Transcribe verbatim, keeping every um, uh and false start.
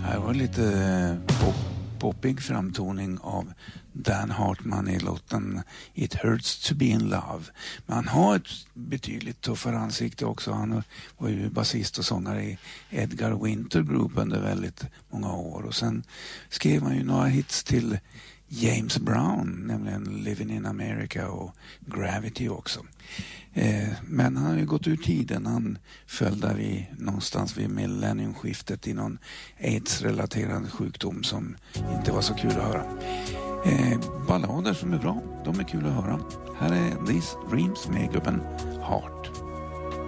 Här var lite pop, poppig framtoning av Dan Hartman i låten It Hurts to Be in Love. Men han har ett betydligt tuffare ansikte också. Han var ju basist och sångare i Edgar Winter Group under väldigt många år. Och sen skrev han ju några hits till James Brown, nämligen Living in America och Gravity också. Eh, men han har ju gått ur tiden. Han föll där vid, någonstans vid millenniumskiftet i någon AIDS-relaterad sjukdom som inte var så kul att höra. Eh, ballader som är bra, de är kul att höra. Här är These Dreams med gruppen Heart.